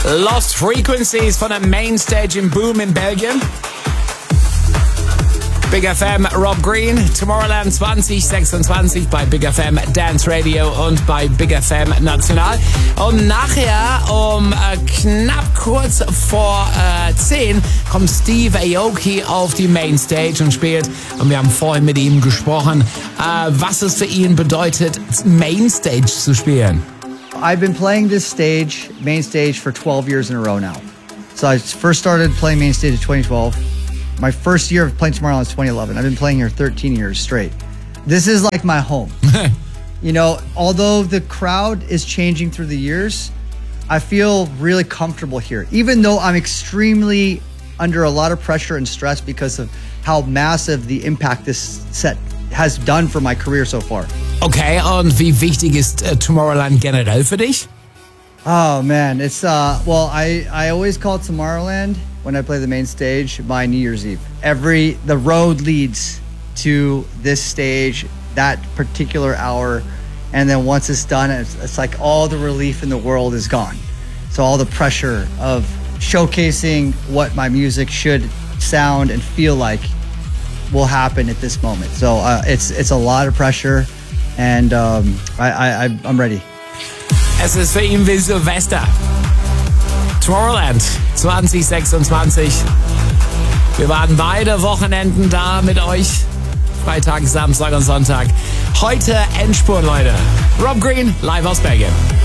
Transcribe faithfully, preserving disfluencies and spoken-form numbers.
Lost Frequencies von der Mainstage im Boom in Belgien. Big F M, Rob Green, Tomorrowland zwanzig sechsundzwanzig bei Big F M Dance Radio und bei Big F M National. Und nachher um äh, knapp kurz vor äh, zehn kommt Steve Aoki auf die Mainstage und spielt. Und wir haben vorhin mit ihm gesprochen, äh, was es für ihn bedeutet, Mainstage zu spielen. I've been playing this stage, main stage, for twelve years in a row now. So I first started playing main stage in twenty twelve. My first year of playing Tomorrowland was twenty eleven. I've been playing here thirteen years straight. This is like my home. You know, although the crowd is changing through the years, I feel really comfortable here. Even though I'm extremely under a lot of pressure and stress because of how massive the impact this set has done for my career so far. Okay, und wie wichtig ist äh, Tomorrowland generell für dich? Oh man, it's uh well I I always call Tomorrowland when I play the main stage my New Year's Eve. Every the road leads to this stage that particular hour, and then once it's done, it's, it's like all the relief in the world is gone. So all the pressure of showcasing what my music should sound and feel like will happen at this moment. So uh, it's it's a lot of pressure, and um, I, I I'm ready. Es ist für ihn wie Silvester. Tomorrowland zwanzig sechsundzwanzig. Wir waren beide Wochenenden da mit euch. Freitag, Samstag und Sonntag. Heute Endspurt, Leute. Rob Green, live aus Belgien.